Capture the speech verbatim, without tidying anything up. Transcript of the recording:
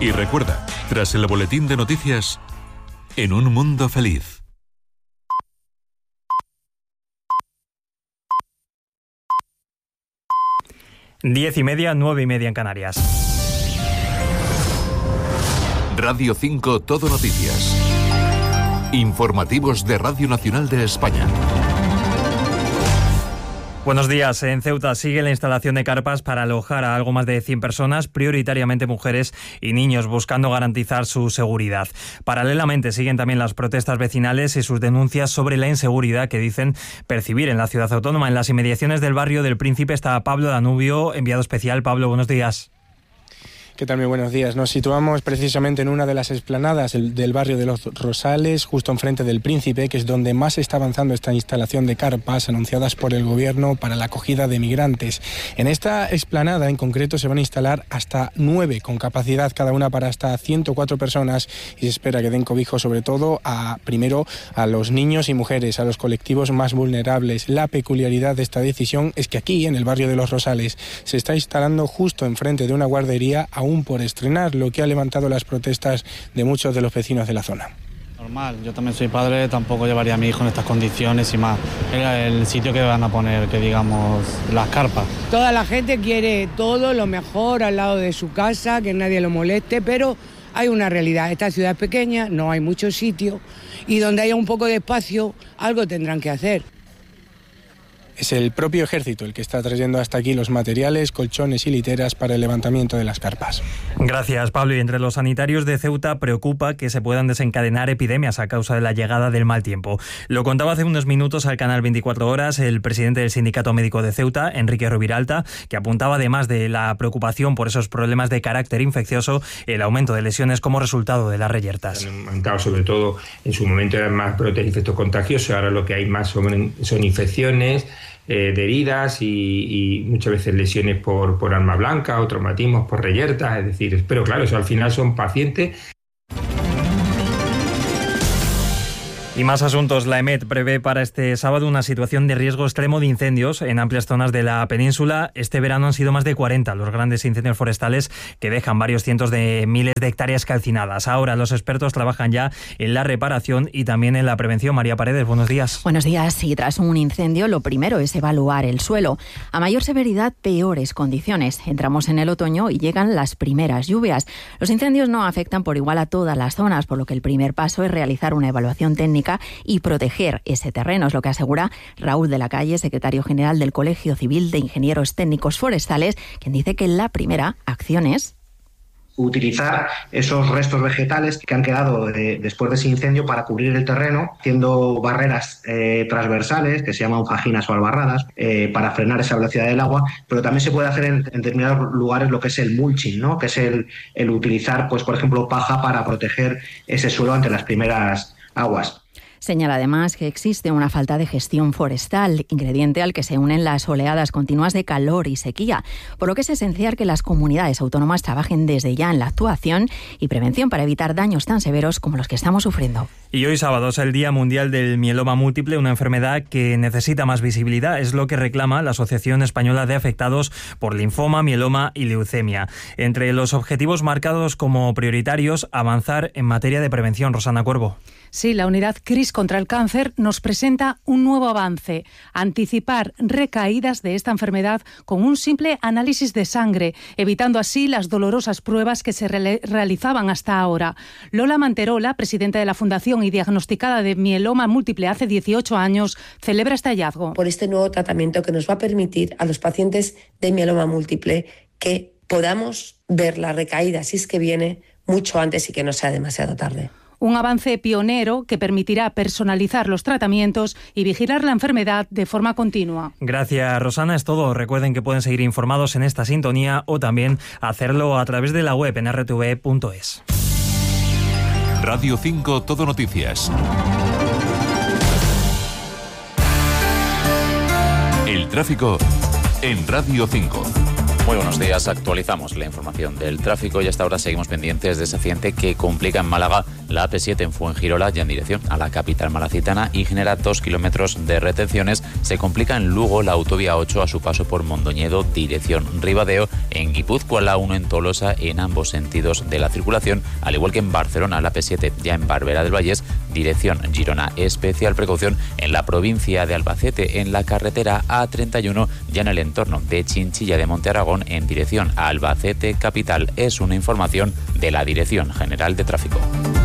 Y recuerda, tras el boletín de noticias, En un mundo feliz. Diez y media, nueve y media en Canarias. Radio cinco Todo Noticias. Informativos de Radio Nacional de España. Buenos días. En Ceuta sigue la instalación de carpas para alojar a algo más de cien personas, prioritariamente mujeres y niños, buscando garantizar su seguridad. Paralelamente siguen también las protestas vecinales y sus denuncias sobre la inseguridad que dicen percibir en la ciudad autónoma. En las inmediaciones del barrio del Príncipe está Pablo Danubio, enviado especial. Pablo, buenos días. ¿Qué tal? Muy buenos días. Nos situamos precisamente en una de las explanadas del barrio de Los Rosales, justo enfrente del Príncipe, que es donde más está avanzando esta instalación de carpas anunciadas por el gobierno para la acogida de migrantes. En esta explanada en concreto se van a instalar hasta nueve, con capacidad cada una para hasta ciento cuatro personas, y se espera que den cobijo sobre todo a, primero, a los niños y mujeres, a los colectivos más vulnerables. La peculiaridad de esta decisión es que aquí, en el barrio de Los Rosales, se está instalando justo enfrente de una guardería a aún por estrenar, lo que ha levantado las protestas de muchos de los vecinos de la zona. Normal, yo también soy padre, tampoco llevaría a mi hijo en estas condiciones y más. Era el sitio que van a poner, que digamos, las carpas. Toda la gente quiere todo lo mejor al lado de su casa, que nadie lo moleste, pero hay una realidad. Esta ciudad es pequeña, no hay muchos sitios y donde haya un poco de espacio, algo tendrán que hacer. Es el propio ejército el que está trayendo hasta aquí los materiales, colchones y literas para el levantamiento de las carpas. Gracias, Pablo. Y entre los sanitarios de Ceuta preocupa que se puedan desencadenar epidemias a causa de la llegada del mal tiempo. Lo contaba hace unos minutos al canal veinticuatro horas el presidente del Sindicato Médico de Ceuta, Enrique Roviralta, que apuntaba, además de la preocupación por esos problemas de carácter infeccioso, el aumento de lesiones como resultado de las reyertas. Han aumentado, sobre todo en su momento eran más brotes de infectos contagiosos, ahora lo que hay más son, son infecciones Eh, de heridas y, y muchas veces lesiones por, por arma blanca o traumatismos por reyertas, es decir, pero claro, eso al final son pacientes. Y más asuntos. La EMET prevé para este sábado una situación de riesgo extremo de incendios en amplias zonas de la península. Este verano han sido más de cuarenta los grandes incendios forestales que dejan varios cientos de miles de hectáreas calcinadas. Ahora los expertos trabajan ya en la reparación y también en la prevención. María Paredes, buenos días. Buenos días. Y tras un incendio, lo primero es evaluar el suelo. A mayor severidad, peores condiciones. Entramos en el otoño y llegan las primeras lluvias. Los incendios no afectan por igual a todas las zonas, por lo que el primer paso es realizar una evaluación técnica y proteger ese terreno, es lo que asegura Raúl de la Calle, secretario general del Colegio Civil de Ingenieros Técnicos Forestales, quien dice que la primera acción es utilizar esos restos vegetales que han quedado de, después de ese incendio para cubrir el terreno, haciendo barreras eh, transversales, que se llaman fajinas o albarradas, eh, para frenar esa velocidad del agua, pero también se puede hacer en, en determinados lugares lo que es el mulching, ¿no? Que es el, el utilizar, pues por ejemplo, paja para proteger ese suelo ante las primeras aguas. Señala además que existe una falta de gestión forestal, ingrediente al que se unen las oleadas continuas de calor y sequía, por lo que es esencial que las comunidades autónomas trabajen desde ya en la actuación y prevención para evitar daños tan severos como los que estamos sufriendo. Y hoy sábado es el Día Mundial del Mieloma Múltiple, una enfermedad que necesita más visibilidad. Es lo que reclama la Asociación Española de Afectados por Linfoma, Mieloma y Leucemia. Entre los objetivos marcados como prioritarios, avanzar en materia de prevención. Rosana Cuervo. Sí, la unidad C R I S contra el cáncer nos presenta un nuevo avance: anticipar recaídas de esta enfermedad con un simple análisis de sangre, evitando así las dolorosas pruebas que se re- realizaban hasta ahora. Lola Manterola, presidenta de la Fundación y diagnosticada de mieloma múltiple hace dieciocho años, celebra este hallazgo. Por este nuevo tratamiento que nos va a permitir a los pacientes de mieloma múltiple que podamos ver la recaída, si es que viene, mucho antes y que no sea demasiado tarde. Un avance pionero que permitirá personalizar los tratamientos y vigilar la enfermedad de forma continua. Gracias, Rosana. Es todo. Recuerden que pueden seguir informados en esta sintonía o también hacerlo a través de la web en erre te ve punto es. Radio cinco Todo Noticias. El tráfico en Radio cinco. Muy buenos días, actualizamos la información del tráfico y hasta ahora seguimos pendientes de ese accidente que complica en Málaga la A P siete en Fuengirola, ya en dirección a la capital malacitana, y genera dos kilómetros de retenciones. Se complica en Lugo la autovía ocho a su paso por Mondoñedo, dirección Ribadeo. En Guipúzcoa la uno en Tolosa, en ambos sentidos de la circulación, al igual que en Barcelona la A P siete ya en Barberá del Vallés, dirección Girona. Especial precaución en la provincia de Albacete, en la carretera A treinta y uno, ya en el entorno de Chinchilla de Monte Aragón, en dirección a Albacete capital. Es una información de la Dirección General de Tráfico.